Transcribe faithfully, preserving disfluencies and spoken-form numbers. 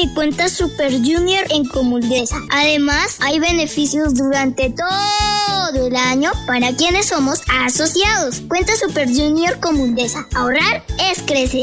mi cuenta Super Junior en Comuldesa. Además, hay beneficios durante todo el año para quienes somos asociados. Cuenta Super Junior Comuldesa. Ahorrar es crecer.